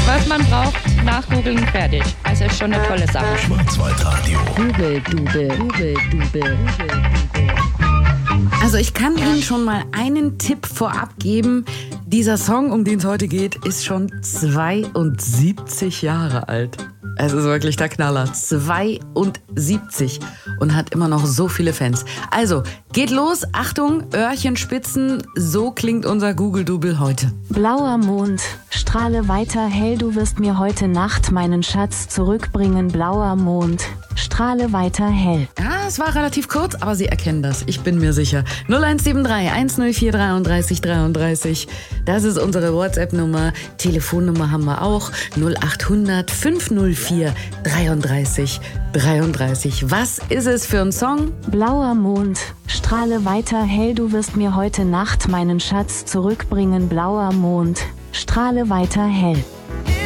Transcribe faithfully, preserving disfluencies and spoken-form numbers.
Was man braucht, nachgoogeln, fertig. Also ist schon eine tolle Sache. Schwarzwaldradio. Google, Dubel, Google, Dubel, Google. Also ich kann Ihnen schon mal einen Tipp vorab geben. Dieser Song, um den es heute geht, ist schon zweiundsiebzig Jahre alt. Es ist wirklich der Knaller. zweiundsiebzig und hat immer noch so viele Fans. Also, geht los. Achtung, Öhrchen spitzen. So klingt unser Google-Double heute. Blauer Mond, strahle weiter hell, du wirst mir heute Nacht meinen Schatz zurückbringen. Blauer Mond, strahle weiter hell. Ja, es war relativ kurz, aber Sie erkennen das. Ich bin mir sicher. null eins sieben drei eins null vier drei drei drei drei. Das ist unsere WhatsApp-Nummer. Telefonnummer haben wir auch. null acht hundert fünf null vier dreiunddreißig dreiunddreißig. Was ist es für ein Song? Blauer Mond, strahle weiter hell, du wirst mir heute Nacht meinen Schatz zurückbringen. Blauer Mond, strahle weiter hell.